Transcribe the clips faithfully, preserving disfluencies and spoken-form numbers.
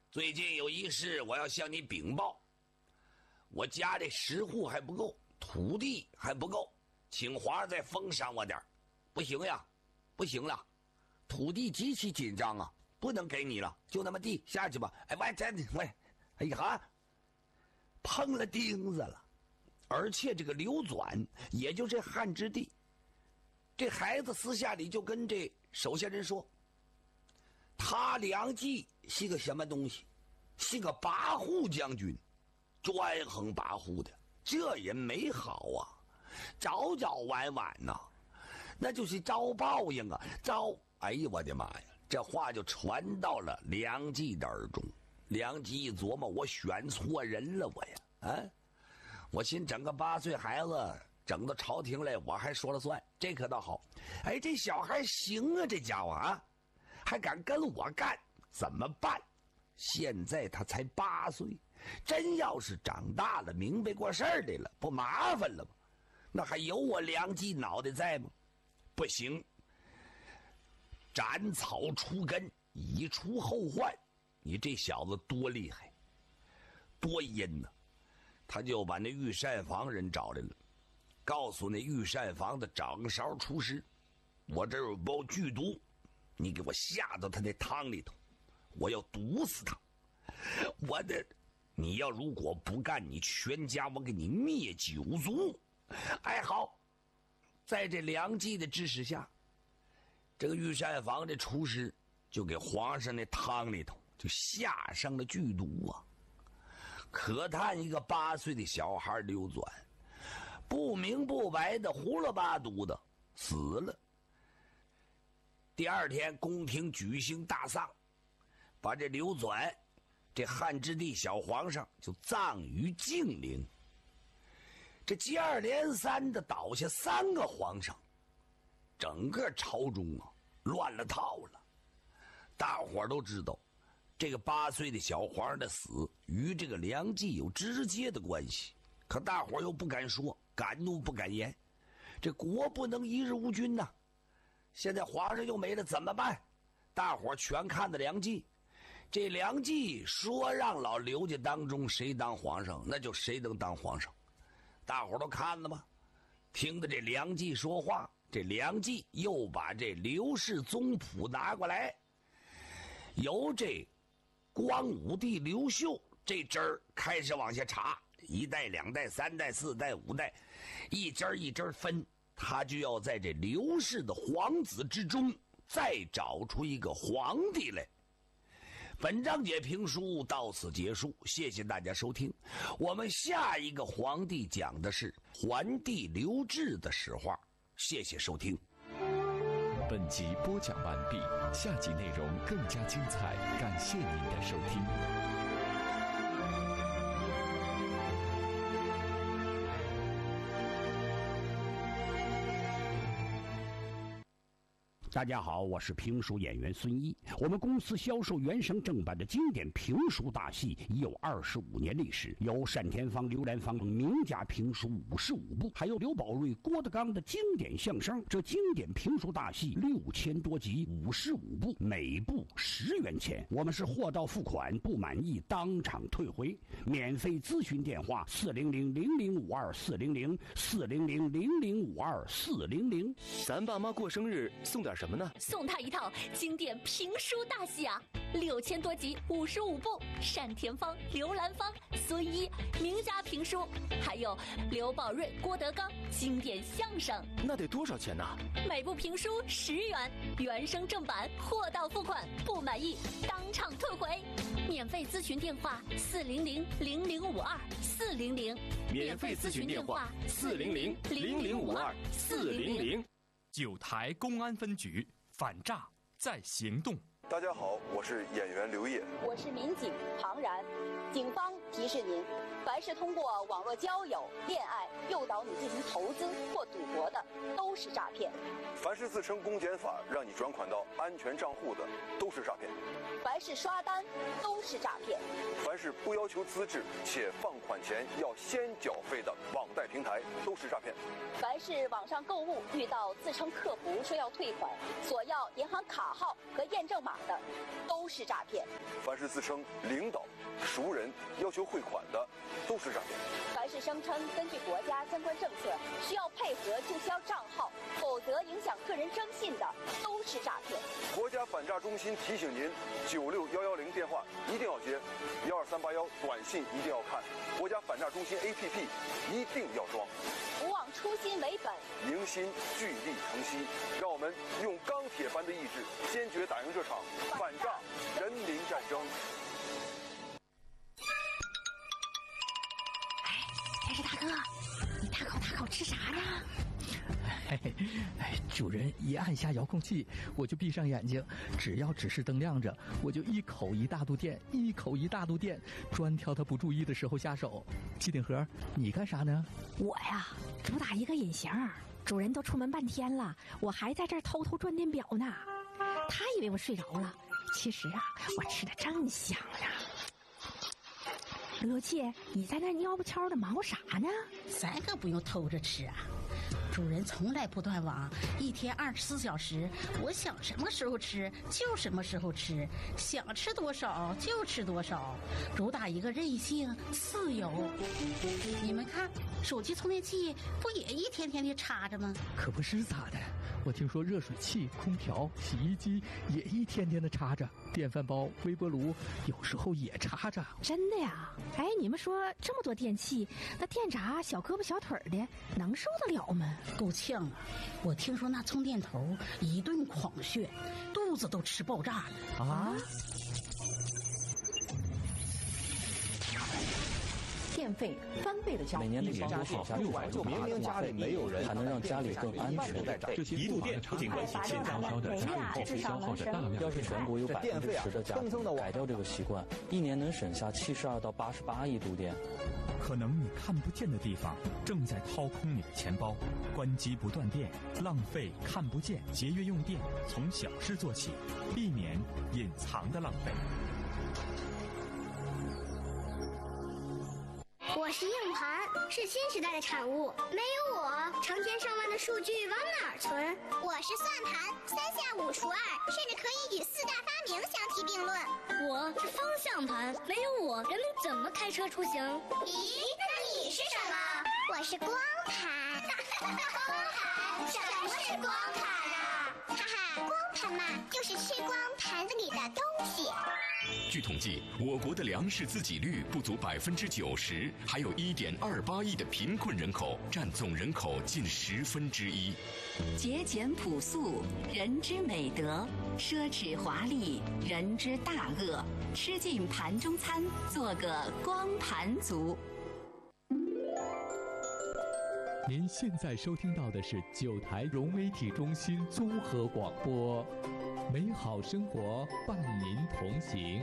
最近有一事，我要向你禀报。我家这十户还不够，土地还不够，请皇上再封赏我点。不行呀，不行了，土地极其紧张啊，不能给你了，就那么地下去吧。哎，喂，这喂，哎呀，碰了钉子了。而且这个刘转，也就是汉之帝，这孩子私下里就跟这手下人说，他梁冀是个什么东西？是个跋扈将军，专横跋扈的。这人没好啊，早早晚晚呐、啊，那就是遭报应啊！遭，哎呀，我的妈呀！这话就传到了梁冀的耳中。梁冀一琢磨，我选错人了，我呀，啊，我寻整个八岁孩子整到朝廷来，我还说了算，这可倒好。哎，这小孩行啊，这家伙啊！还敢跟我干，怎么办？现在他才八岁，真要是长大了，明白过事儿来了，不麻烦了吗？那还有我梁冀脑袋在吗？不行，斩草除根，以除后患。你这小子多厉害，多阴呢！他就把那御膳房人找来了，告诉那御膳房的掌勺厨师，我这有包剧毒，你给我下到他那汤里头，我要毒死他。我的，你要如果不干，你全家我给你灭九族。哎，好，在这梁冀的指使下，这个御膳房的厨师就给皇上那汤里头就下上了剧毒啊！可叹一个八岁的小孩刘转，不明不白的胡了八嘟的死了。第二天，宫廷举行大丧，把这刘转，这汉之帝小皇上就葬于静陵。这接二连三的倒下三个皇上，整个朝中啊乱了套了。大伙儿都知道，这个八岁的小皇上的死与这个梁冀有直接的关系，可大伙儿又不敢说，敢怒不敢言。这国不能一日无君呐、啊！现在皇上又没了，怎么办？大伙儿全看着梁冀。这梁冀说让老刘家当中谁当皇上，那就谁能当皇上。大伙儿都看了吗？听着这梁冀说话，这梁冀又把这刘氏宗谱拿过来，由这光武帝刘秀这支儿开始往下查，一代、两代、三代、四代、五代，一支儿一支儿分，他就要在这刘氏的皇子之中再找出一个皇帝来。本章节评书到此结束，谢谢大家收听。我们下一个皇帝讲的是桓帝刘志的史话，谢谢收听。 本集播讲完毕，下集内容更加精彩，感谢您的收听。 大家好，我是评书演员孙一。我们公司销售原声正版的经典评书大戏已有二十五年历史，有单田芳、刘兰芳等名家评书五十五部，还有刘宝瑞、郭德纲的经典相声。这经典评书大戏六千多集，五十五部，每部十元钱。我们是货到付款，不满意当场退回。免费咨询电话：四零零零零五二四零零四零零零零五二四零零。 咱爸妈过生日送点什么呢？ 送他一套经典评书大戏啊，六千多集，五十五部，单田芳、刘兰芳、孙一名家评书，还有刘宝瑞、郭德纲经典相声。 那得多少钱呢？ 每部评书十元，原声正版，货到付款，不满意当场退回。免费咨询电话：四零零零零五二四零零。 免费咨询电话：四零零零零五二四零零。 九台公安分局反诈在行动。 大家好，我是演员刘烨， 我是民警庞然。警方提示您，凡是通过网络交友、恋爱诱导你进行投资或赌博的，都是诈骗。 凡是自称公检法让你转款到安全账户的，都是诈骗。 凡是刷单，都是诈骗。 凡是不要求资质且放款前要先缴费的网贷平台，都是诈骗。 凡是网上购物遇到自称客服说要退款，索要银行卡号和验证码的，都是诈骗。 凡是自称领导、熟人要求汇款的，都是诈骗。 凡是声称根据国家相关政策需要配合注销账号，否则影响个人征信的，都是诈骗。 国家反诈中心提醒您：九六幺幺零电话一定要接，幺二三八幺短信一定要看，国家反诈中心 A P P 一定要装。 不忘初心为本， 凝心聚力成溪，让我们用钢铁般的意志，坚决打赢这场反诈人民战争。 哎，天使大哥，你大口大口吃啥呢？ 哎哎，主人一按下遥控器，我就闭上眼睛，只要指示灯亮着，我就一口一大肚电，一口一大肚电，专挑他不注意的时候下手。机顶盒，你干啥呢？ 我呀，主打一个隐形，主人都出门半天了，我还在这儿偷偷转电表呢。他以为我睡着了，其实啊，我吃的正香呢。罗切，你在那蔫不悄的忙活啥呢？ 咱可不用偷着吃啊。主人从来不断网，一天二十四小时，我想什么时候吃就什么时候吃，想吃多少就吃多少，主打一个任性自由。你们看，手机充电器不也一天天的插着吗？ 可不是咋的，我听说热水器、空调、洗衣机也一天天的插着，电饭煲、微波炉有时候也插着。 真的呀？哎，你们说这么多电器，那电闸小胳膊小腿的能受得了吗？ 够呛啊！我听说那充电头一顿狂炫，肚子都吃爆炸了啊！ 电费翻倍的交， 每年的年都省下六百多，明明家里没有人，还能让家里更安全。 这些一度电不仅关系现在烧的家用后费消耗着大量。 要是全国有百分之十的家庭改掉这个习惯，一年能省下七十二到八十八亿度电。 可能你看不见的地方正在掏空你的钱包，关机不断电，浪费看不见，节约用电，从小事做起，避免隐藏的浪费。 我是硬盘，是新时代的产物。没有我，成千上万的数据往哪儿存？我是算盘，三下五除二，甚至可以与四大发明相提并论。 我是方向盘，没有我，人们怎么开车出行？ 咦，那你是什么？我是光盘。光盘？什么是光盘啊？哈哈，光盘嘛，就是吃光盘子里的东西。 据统计，我国的粮食自给率不足百分之九十，还有一点二八亿的贫困人口，占总人口近十分之一。 节俭朴素，人之美德；奢侈华丽，人之大恶。吃尽盘中餐，做个光盘族。 您现在收听到的是九台融媒体中心综合广播，美好生活伴您同行。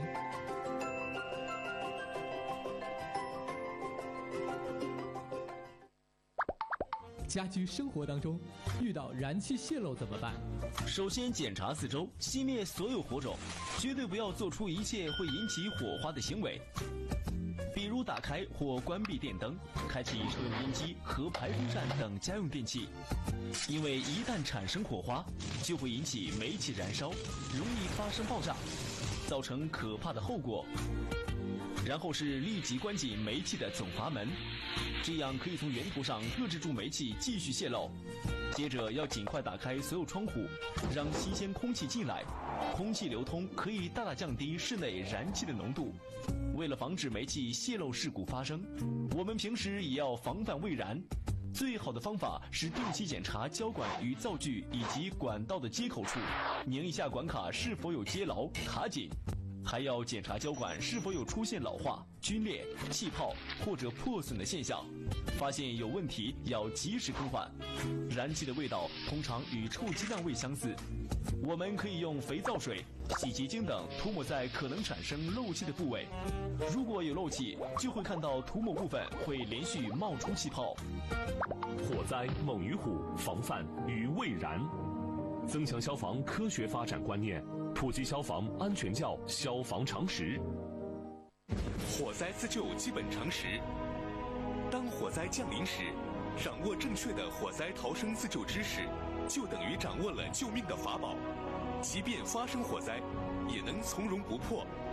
家居生活当中遇到燃气泄漏怎么办？ 首先检查四周，熄灭所有火种，绝对不要做出一切会引起火花的行为，比如打开或关闭电灯，开启抽油烟机和排风扇等家用电器，因为一旦产生火花，就会引起煤气燃烧，容易发生爆炸，造成可怕的后果。然后是立即关紧煤气的总阀门，这样可以从源头上遏制住煤气继续泄漏。接着要尽快打开所有窗户，让新鲜空气进来，空气流通可以大大降低室内燃气的浓度。为了防止煤气泄漏事故发生，我们平时也要防范未燃。最好的方法是定期检查胶管与灶具以及管道的接口处，拧一下管卡是否有接牢、卡紧。还要检查胶管是否有出现老化、皲裂、气泡或者破损的现象，发现有问题要及时更换。燃气的味道通常与臭鸡蛋味相似，我们可以用肥皂水、洗洁精等涂抹在可能产生漏气的部位，如果有漏气，就会看到涂抹部分会连续冒出气泡。 火灾猛于虎，防范于未然。增强消防科学发展观念，普及消防安全教消防常识。 火灾自救基本常识：当火灾降临时，掌握正确的火灾逃生自救知识，就等于掌握了救命的法宝。即便发生火灾， 也能从容不迫，